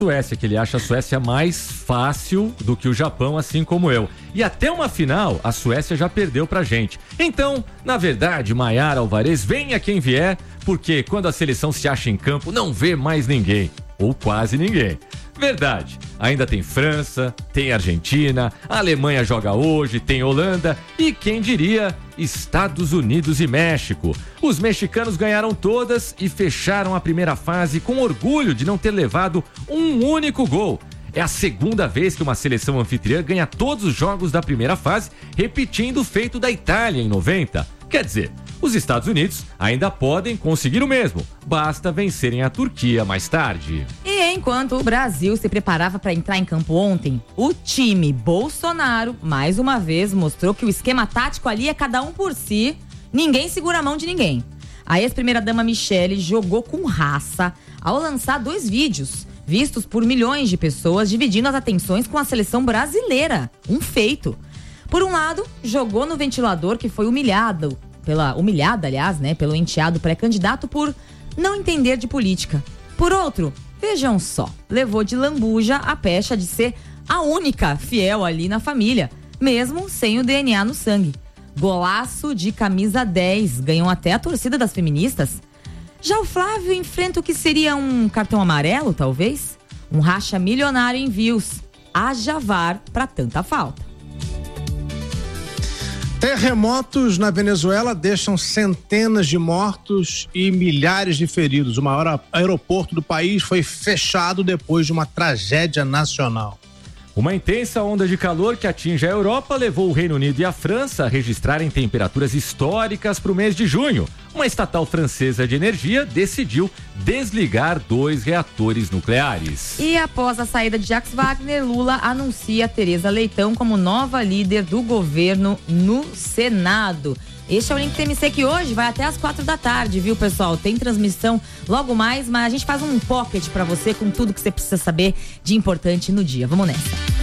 Suécia, que ele acha a Suécia mais fácil do que o Japão, assim como eu. E até uma final, a Suécia já perdeu pra gente. Então, na verdade, Maiara Alvarez, venha quem vier, porque quando a seleção se acha em campo, não vê mais ninguém. Ou quase ninguém. Verdade, ainda tem França, tem Argentina, a Alemanha joga hoje, tem Holanda e quem diria, Estados Unidos e México. Os mexicanos ganharam todas e fecharam a primeira fase com orgulho de não ter levado um único gol. É a segunda vez que uma seleção anfitriã ganha todos os jogos da primeira fase, repetindo o feito da Itália em 90. Quer dizer, os Estados Unidos ainda podem conseguir o mesmo, basta vencerem a Turquia mais tarde. E enquanto o Brasil se preparava para entrar em campo ontem, o time Bolsonaro, mais uma vez, mostrou que o esquema tático ali é cada um por si, ninguém segura a mão de ninguém. A ex-primeira-dama Michele jogou com raça ao lançar 2 vídeos, vistos por milhões de pessoas, dividindo as atenções com a seleção brasileira. Um feito. Por um lado, jogou no ventilador que foi humilhada, pelo enteado pré-candidato por não entender de política. Por outro, vejam só, levou de lambuja a pecha de ser a única fiel ali na família, mesmo sem o DNA no sangue. Golaço de camisa 10, ganhou até a torcida das feministas. Já o Flávio enfrenta o que seria um cartão amarelo, talvez? Um racha milionário em views. Haja VAR pra tanta falta. Terremotos na Venezuela deixam centenas de mortos e milhares de feridos. O maior aeroporto do país foi fechado depois de uma tragédia nacional. Uma intensa onda de calor que atinge a Europa levou o Reino Unido e a França a registrarem temperaturas históricas para o mês de junho. Uma estatal francesa de energia decidiu desligar 2 reatores nucleares. E após a saída de Jacques Wagner, Lula anuncia Tereza Leitão como nova líder do governo no Senado. Este é o Link TMC que hoje vai até às 4 da tarde, viu, pessoal? Tem transmissão logo mais, mas a gente faz um pocket pra você com tudo que você precisa saber de importante no dia. Vamos nessa.